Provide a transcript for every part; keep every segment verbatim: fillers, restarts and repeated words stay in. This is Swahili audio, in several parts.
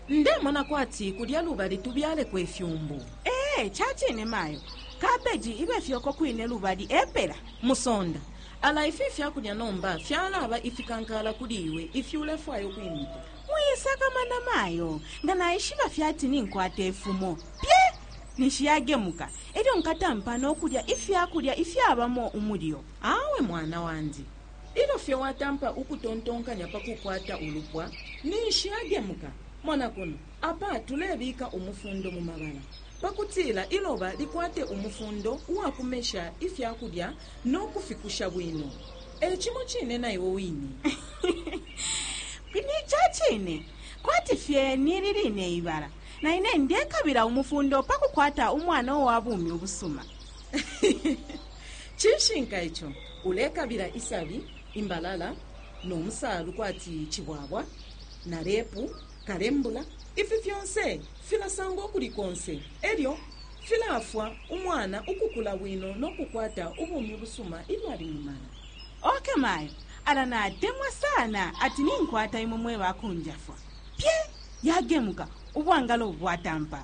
ndemona kwati kulya lubali tubyale kwefyumbu. Eh, chachine mayo. Kabeji ibe fyoko kwine lubali epera. Musonda. Ala ifi fyakulya nomba fyalaba ifikankala kuliwe ifyule fwayo kwimita. Muyisaka mana mayo. Ngana ishiba fyati ninkwate efumo. Pye! Nishiyagemuka. Eri nkatampa n'okulya ifyakulya ifyabamo umulyo. Awe mwana wandi. Ilo fye watampa ukutontonkanya pakukwata ulupwa nishiyagemuka. Mwana kuno apa tulebika umufundo mu mabala. Pakutila iloba likwate umufundo uwakumesha ifyakulya n'okufikusha bwino. Echimo chine nayo wini. Kini chachine. Kwati fye niriline ibara. Na ine ndekabira umufundo pakukwata umwana owabumi obusuma. Chishinka icho ulekabira isabi imbalala n'omusalu kwati chibwabwa na repu karembula ifi fyonse filasango okulikonse elyo filafwa umwana ukukula bwino n'okukwata ubumi obusuma ilwali mumana. Oke mayo ala natemwa sana ati ninkwata imumwe bakunjafwa. Pye yagemuka ubwangalo bwatampa.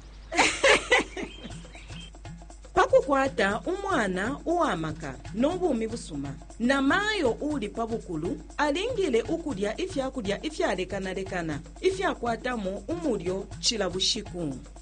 Pakukwata umwana uwamaka n'obumi busuma na mayo uli pabukulu alingile ukulya ifyakulya ifyalekanalekana ifyakwatamo umulyo chila bushiku.